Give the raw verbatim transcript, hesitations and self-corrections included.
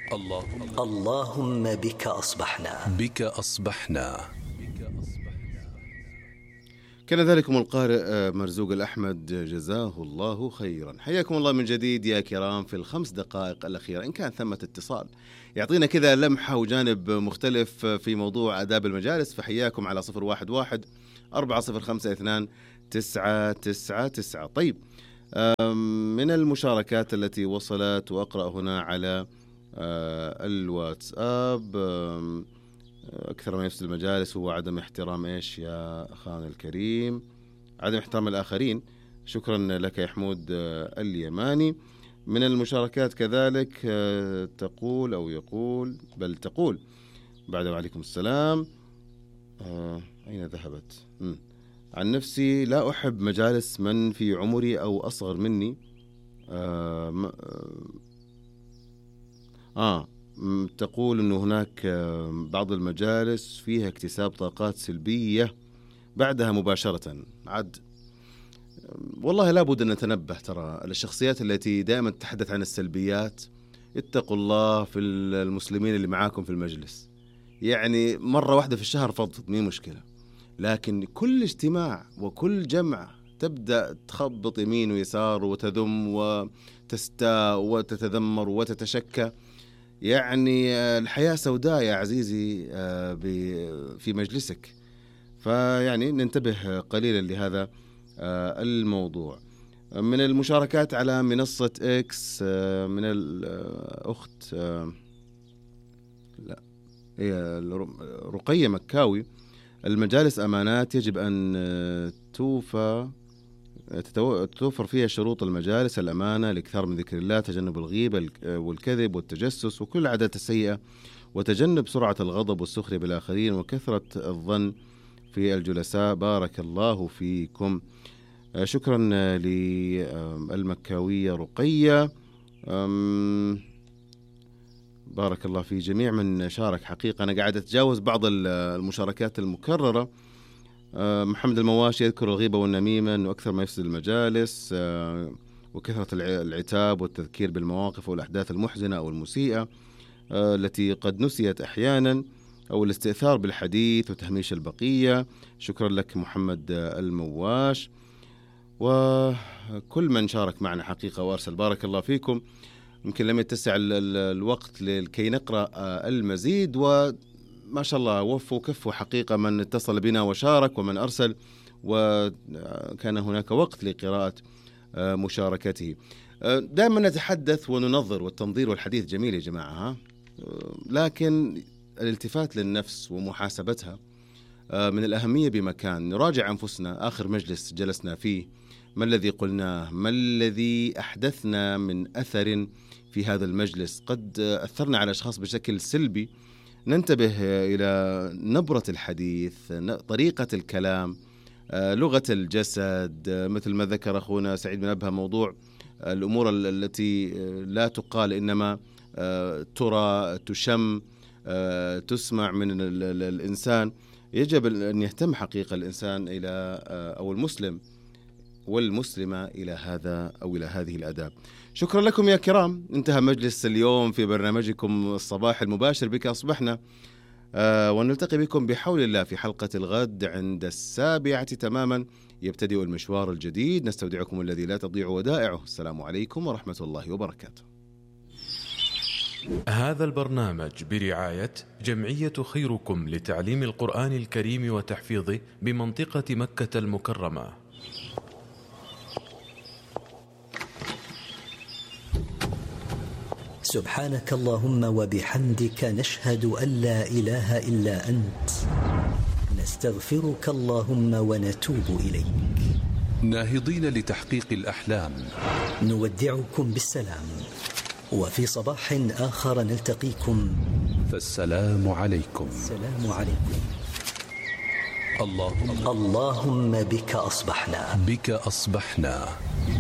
اللهم اللهم بك أصبحنا بك أصبحنا. كان ذلكم القارئ مرزوق الأحمد جزاه الله خيرا. حياكم الله من جديد يا كرام في الخمس دقائق الأخيرة، إن كان ثمة اتصال يعطينا كذا لمحة وجانب مختلف في موضوع آداب المجالس، فحياكم على صفر واحد واحد أربعة صفر خمسة اثنان تسعة تسعة تسعة. طيب، من المشاركات التي وصلت وأقرأ هنا على الواتساب، أكثر ما يفسد المجالس هو عدم احترام إيش يا أخانا الكريم؟ عدم احترام الآخرين. شكرا لك يا حمود اليماني. من المشاركات كذلك تقول أو يقول بل تقول بعد وعليكم السلام. أين ذهبت؟ م. عن نفسي لا أحب مجالس من في عمري أو أصغر مني. آه, آه تقول أنه هناك بعض المجالس فيها اكتساب طاقات سلبية بعدها مباشرة. عد والله لابد أن نتنبه ترى الشخصيات التي دائما تتحدث عن السلبيات. اتقوا الله في المسلمين اللي معاكم في المجلس، يعني مرة واحدة في الشهر فضفض مين مشكلة، لكن كل اجتماع وكل جمع تبدأ تخبط يمين ويسار وتذم وتستاء وتتذمر وتتشكى. يعني الحياة سوداء يا عزيزي في مجلسك، فيعني ننتبه قليلا لهذا الموضوع. من المشاركات على منصة إكس من الأخت لا هي رقية مكاوي، المجالس أمانات يجب أن توفى توفر فيها شروط المجالس الأمانة، الإكثار من ذكر الله، تجنب الغيبة والكذب والتجسس وكل العادات السيئة، وتجنب سرعة الغضب والسخرية بالآخرين وكثرة الظن في الجلساء. بارك الله فيكم. شكرا للمكاوية رقية. بارك الله في جميع من شارك. حقيقة أنا قاعد أتجاوز بعض المشاركات المكررة. محمد المواشي يذكر الغيبة والنميمة أنه أكثر ما يفسد المجالس، وكثرة العتاب والتذكير بالمواقف والأحداث المحزنة أو المسيئة التي قد نسيت أحيانا، أو الاستئثار بالحديث وتهميش البقية. شكرا لك محمد المواش وكل من شارك معنا حقيقة وأرسل. بارك الله فيكم. يمكن لم يتسع الوقت لكي نقرأ المزيد، وما شاء الله وفوا كفوا حقيقة من اتصل بنا وشارك ومن أرسل، وكان هناك وقت لقراءة مشاركته. دائما نتحدث وننظر، والتنظير والحديث جميل يا جماعة، ها؟ لكن الالتفات للنفس ومحاسبتها من الأهمية بمكان. نراجع أنفسنا، آخر مجلس جلسنا فيه ما الذي قلناه، ما الذي أحدثنا من أثر في هذا المجلس. قد أثرنا على أشخاص بشكل سلبي. ننتبه إلى نبرة الحديث، طريقة الكلام، لغة الجسد، مثل ما ذكر أخونا سعيد بن أبها، موضوع الأمور التي لا تقال إنما ترى، تشم، تسمع من الإنسان. يجب أن يهتم حقيقة الإنسان إلى أو المسلم والمسلمة إلى هذا أو إلى هذه الآداب. شكرا لكم يا كرام. انتهى مجلس اليوم في برنامجكم الصباح المباشر بك أصبحنا، آه ونلتقي بكم بحول الله في حلقة الغد عند السابعة تماما. يبتدئ المشوار الجديد. نستودعكم الذي لا تضيع ودائعه. السلام عليكم ورحمة الله وبركاته. هذا البرنامج برعاية جمعية خيركم لتعليم القرآن الكريم وتحفيظه بمنطقة مكة المكرمة. سبحانك اللهم وبحمدك، نشهد أن لا إله إلا أنت، نستغفرك اللهم ونتوب إليك. ناهضين لتحقيق الأحلام، نودعكم بالسلام، وفي صباح آخر نلتقيكم، فالسلام عليكم. السلام عليكم. اللهم اللهم بك أصبحنا بك أصبحنا.